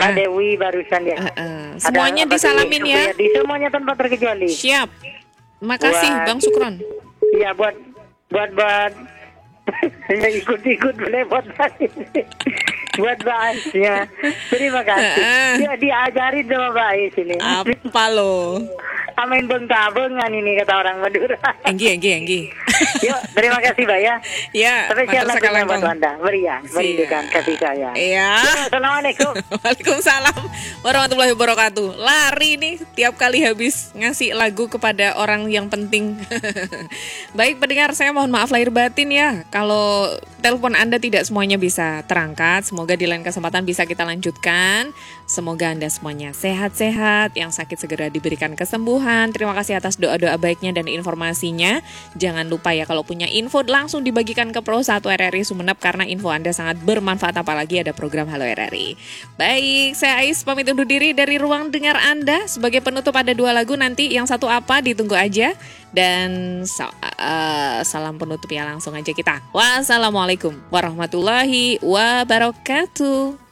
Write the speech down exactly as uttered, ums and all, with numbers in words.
Mbak Dewi barusan ya. Uh, uh. Semuanya Ada, disalamin di, ya. Di semuanya tanpa terkecuali. Siap. Makasih buat, Bang Sukron. Iya buat buat buat ya ikut-ikut melewat buat Mbak Ais ya. Terima kasih. Ya diajarin sama Mbak Ais ini. Apa lo? Amin bengka-bengan ini kata orang Madura. Enggi, enggi, enggi. Yuk, terima kasih Mbak ya. Ya, spesial lagunya buat Anda. Meriah, merindukan kasih saya. Iya. Assalamualaikum. Waalaikumsalam warahmatullahi wabarakatuh. Lari nih tiap kali habis ngasih lagu kepada orang yang penting. Baik pendengar, saya mohon maaf lahir batin ya kalau telepon Anda tidak semuanya bisa terangkat. Semoga di lain kesempatan bisa kita lanjutkan. Semoga Anda semuanya sehat-sehat, yang sakit segera diberikan kesembuhan. Terima kasih atas doa-doa baiknya dan informasinya. Jangan lupa ya kalau punya info langsung dibagikan ke Pro satu R R I Sumeneb karena info Anda sangat bermanfaat, apalagi ada program Halo R R I. Baik, saya Ais pamit undur diri dari ruang dengar Anda. Sebagai penutup ada dua lagu, nanti yang satu apa ditunggu aja. Dan uh, salam penutup ya, langsung aja kita. Wassalamualaikum warahmatullahi wabarakatuh.